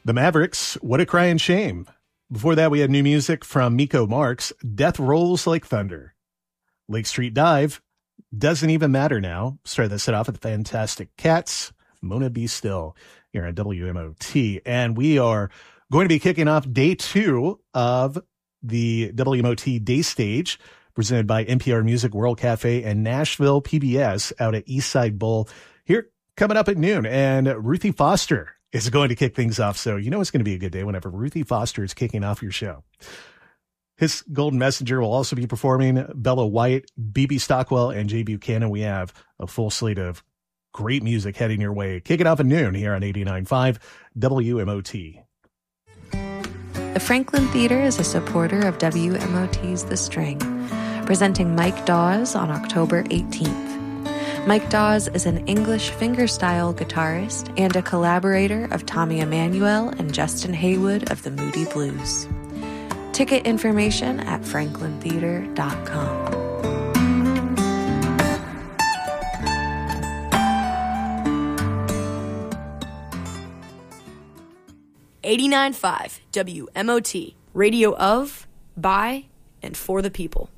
The Mavericks, What a Crying Shame. Before that, we had new music from Miko Marks, Death Rolls Like Thunder. Lake Street Dive, Doesn't Even Matter Now. Started this set off with the Fantastic Cats, Mona Be Still, here on WMOT. And we are going to be kicking off day 2 of the WMOT Day Stage, presented by NPR Music World Cafe and Nashville PBS out at Eastside Bowl. Here, coming up at noon. And Ruthie Foster is going to kick things off. So you know it's going to be a good day whenever Ruthie Foster is kicking off your show. His Golden Messenger will also be performing. Bella White, BB Stockwell, and Jay Buchanan. We have a full slate of great music heading your way. Kick it off at noon here on 89.5 WMOT. The Franklin Theater is a supporter of WMOT's The String, presenting Mike Dawes on October 18th. Mike Dawes is an English fingerstyle guitarist and a collaborator of Tommy Emmanuel and Justin Haywood of the Moody Blues. Ticket information at franklintheater.com. .5 WMOT, radio of, by, and for the people.